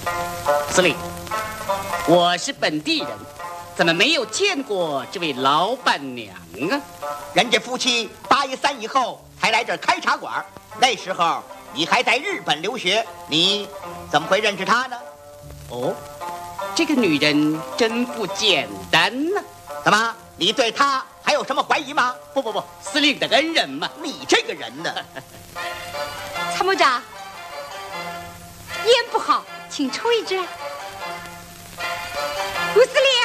司令，我是本地人，怎么没有见过这位老板娘啊？ 人家夫妻8月3以后才来这儿开茶馆，那时候你还在日本留学，你怎么会认识她呢？ 哦，这个女人真不简单呐！ 怎么，你对她还有什么怀疑吗？ 不，司令的恩人嘛。 你这个人呢？ 参谋长，烟不好，请抽一支。吴司令。